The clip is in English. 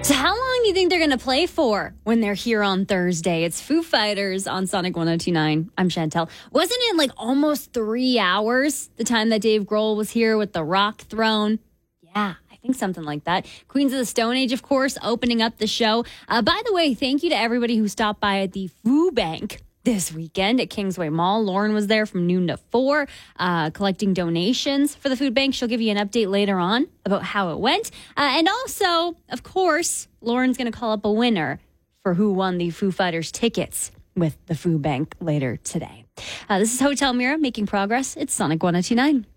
So how long do you think they're going to play for when they're here on Thursday? It's Foo Fighters on Sonic 102.9. I'm Chantel. Wasn't it like almost 3 hours the time that Dave Grohl was here with the Rock Throne? Yeah, I think something like that. Queens of the Stone Age, of course, opening up the show. By the way, thank you to everybody who stopped by at the Foo Bank this weekend at Kingsway Mall. Lauren was there from noon to 4, collecting donations for the food bank. She'll give you an update later on about how it went. And also, of course, Lauren's going to call up a winner for who won the Foo Fighters tickets with the food bank later today. This is Hotel Mira making progress. It's Sonic 102.9.